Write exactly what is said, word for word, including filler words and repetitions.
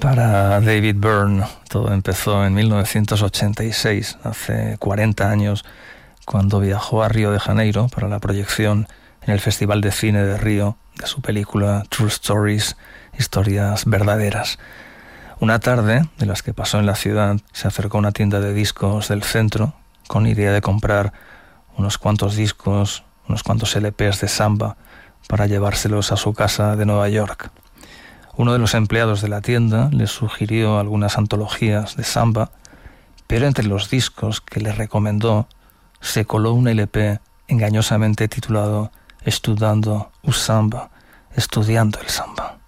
Para David Byrne todo empezó en mil novecientos ochenta y seis, hace cuarenta años, cuando viajó a Río de Janeiro para la proyección en el Festival de Cine de Río de su película True Stories, historias verdaderas. Una tarde, de las que pasó en la ciudad, se acercó a una tienda de discos del centro con idea de comprar unos cuantos discos, unos cuantos L Pes de samba para llevárselos a su casa de Nueva York. Uno de los empleados de la tienda le sugirió algunas antologías de samba, pero entre los discos que le recomendó se coló un L P engañosamente titulado Estudando o Samba, estudiando el samba.